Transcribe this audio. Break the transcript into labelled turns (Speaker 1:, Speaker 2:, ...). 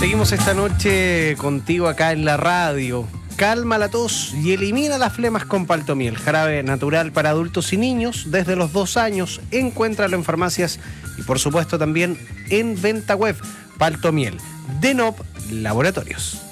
Speaker 1: Seguimos esta noche contigo acá en la radio. Calma la tos y elimina las flemas con Paltomiel, jarabe natural para adultos y niños desde los 2 años. Encuéntralo en farmacias y por supuesto también en venta web. Paltomiel, Denop Laboratorios.